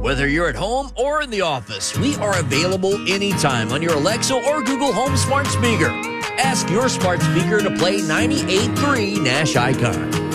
Whether you're at home or in the office, we are available anytime on your Alexa or Google Home smart speaker. Ask your smart speaker to play 98.3 Nash Icon.